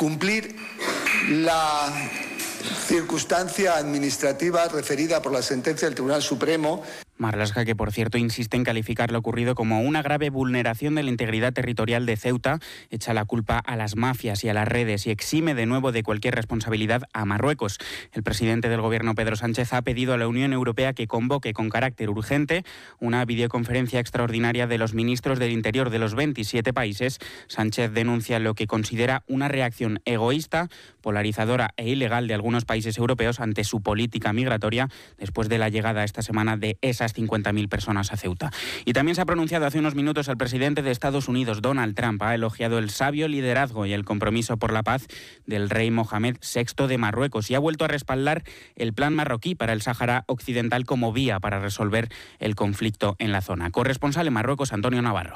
cumplir la circunstancia administrativa referida por la sentencia del Tribunal Supremo. Marlaska, que por cierto insiste en calificar lo ocurrido como una grave vulneración de la integridad territorial de Ceuta, echa la culpa a las mafias y a las redes y exime de nuevo de cualquier responsabilidad a Marruecos. El presidente del Gobierno, Pedro Sánchez, ha pedido a la Unión Europea que convoque con carácter urgente una videoconferencia extraordinaria de los ministros del Interior de los 27 países. Sánchez denuncia lo que considera una reacción egoísta, polarizadora e ilegal de algunos países europeos ante su política migratoria después de la llegada esta semana de esas 50.000 personas a Ceuta. Y también se ha pronunciado hace unos minutos el presidente de Estados Unidos, Donald Trump. Ha elogiado el sabio liderazgo y el compromiso por la paz del rey Mohamed VI de Marruecos y ha vuelto a respaldar el plan marroquí para el Sáhara Occidental como vía para resolver el conflicto en la zona. Corresponsal en Marruecos, Antonio Navarro.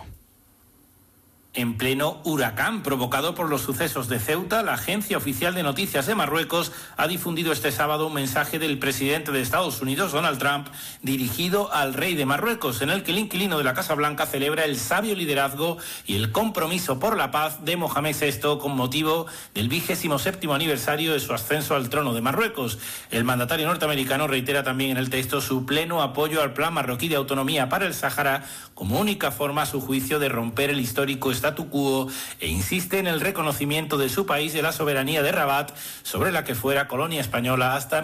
En pleno huracán provocado por los sucesos de Ceuta, la agencia oficial de noticias de Marruecos ha difundido este sábado un mensaje del presidente de Estados Unidos, Donald Trump, dirigido al rey de Marruecos, en el que el inquilino de la Casa Blanca celebra el sabio liderazgo y el compromiso por la paz de Mohamed VI con motivo del 27º aniversario de su ascenso al trono de Marruecos. El mandatario norteamericano reitera también en el texto su pleno apoyo al plan marroquí de autonomía para el Sáhara como única forma, a su juicio, de romper el histórico statu quo e insiste en el reconocimiento de su país de la soberanía de Rabat, sobre la que fuera colonia española hasta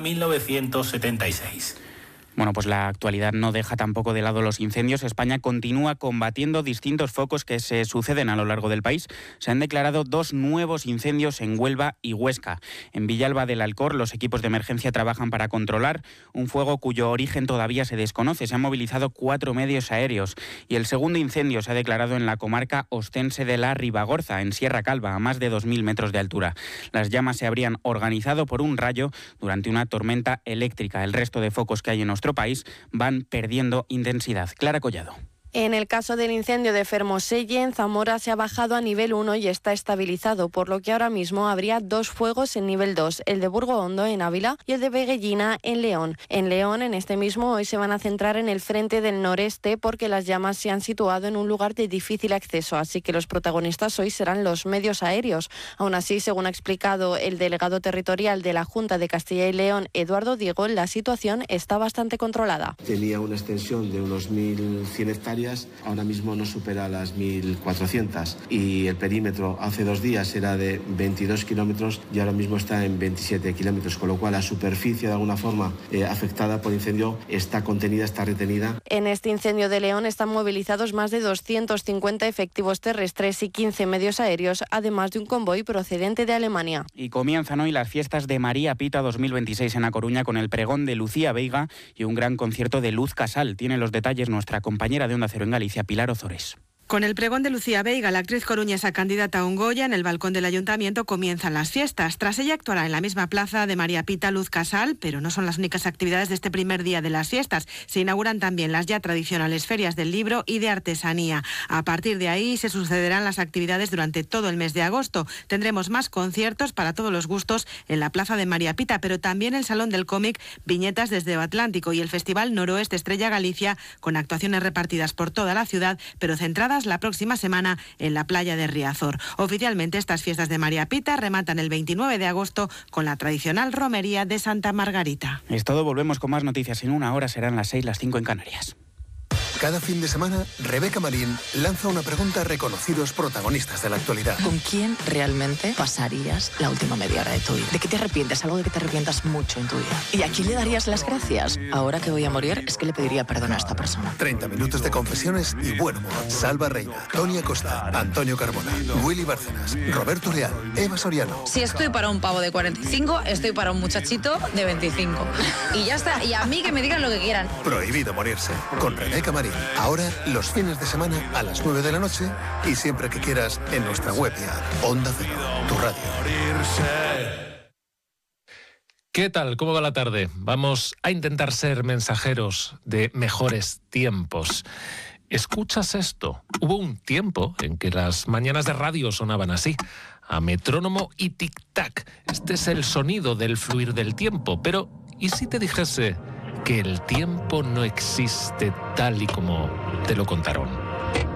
1976. Bueno, pues la actualidad no deja tampoco de lado los incendios. España continúa combatiendo distintos focos que se suceden a lo largo del país. Se han declarado 2 nuevos incendios en Huelva y Huesca. En Villalba del Alcor, los equipos de emergencia trabajan para controlar un fuego cuyo origen todavía se desconoce. Se han movilizado 4 medios aéreos. Y el segundo incendio se ha declarado en la comarca ostense de la Ribagorza, en Sierra Calva, a más de 2.000 metros de altura. Las llamas se habrían organizado por un rayo durante una tormenta eléctrica. El resto de focos que hay en nuestro país van perdiendo intensidad. Clara Collado. En el caso del incendio de Fermoselle, en Zamora, se ha bajado a nivel 1 y está estabilizado, por lo que ahora mismo habría 2 fuegos en nivel 2, el de Burgo Hondo en Ávila y el de Veguellina en León. En León, en este mismo, hoy se van a centrar en el frente del noreste porque las llamas se han situado en un lugar de difícil acceso, así que los protagonistas hoy serán los medios aéreos. Aún así, según ha explicado el delegado territorial de la Junta de Castilla y León, Eduardo Diego, la situación está bastante controlada. Tenía una extensión de unos 1.100 hectáreas. Ahora mismo no supera las 1.400 y el perímetro hace 2 días era de 22 kilómetros y ahora mismo está en 27 kilómetros, con lo cual la superficie de alguna forma afectada por incendio está contenida, está retenida. En este incendio de León están movilizados más de 250 efectivos terrestres y 15 medios aéreos, además de un convoy procedente de Alemania. Y comienzan hoy las fiestas de María Pita 2026 en A Coruña con el pregón de Lucía Veiga y un gran concierto de Luz Casal. Tiene los detalles nuestra compañera de Onda Cero en Galicia, Pilar Ozores. Con el pregón de Lucía Veiga, la actriz coruñesa candidata a un Goya, en el balcón del Ayuntamiento comienzan las fiestas. Tras ella actuará en la misma plaza de María Pita Luz Casal, pero no son las únicas actividades de este primer día de las fiestas. Se inauguran también las ya tradicionales ferias del libro y de artesanía. A partir de ahí se sucederán las actividades durante todo el mes de agosto. Tendremos más conciertos para todos los gustos en la plaza de María Pita, pero también el Salón del Cómic, viñetas desde Atlántico y el Festival Noroeste Estrella Galicia, con actuaciones repartidas por toda la ciudad, pero centradas la próxima semana en la playa de Riazor. Oficialmente, estas fiestas de María Pita rematan el 29 de agosto con la tradicional romería de Santa Margarita. Es todo, volvemos con más noticias en 1 hora, serán las 6, las 5 en Canarias. Cada fin de semana, Rebeca Marín lanza una pregunta a reconocidos protagonistas de la actualidad. ¿Con quién realmente pasarías la última media hora de tu vida? ¿De qué te arrepientes? Algo de que te arrepientas mucho en tu vida. ¿Y a quién le darías las gracias? Ahora que voy a morir, es que le pediría perdón a esta persona. 30 minutos de confesiones y buen humor. Salva Reina, Tony Acosta, Antonio Carbona, Willy Bárcenas, Roberto Leal, Eva Soriano. Si estoy para un pavo de 45, estoy para un muchachito de 25. Y ya está. Y a mí que me digan lo que quieran. Prohibido morirse. Con Rebeca Marín. Ahora, los fines de semana a las 9 de la noche y siempre que quieras en nuestra web y app. Onda Cero, tu radio. ¿Qué tal? ¿Cómo va la tarde? Vamos a intentar ser mensajeros de mejores tiempos. ¿Escuchas esto? Hubo un tiempo en que las mañanas de radio sonaban así, a metrónomo y tic-tac. Este es el sonido del fluir del tiempo. Pero, ¿y si te dijese que el tiempo no existe tal y como te lo contaron?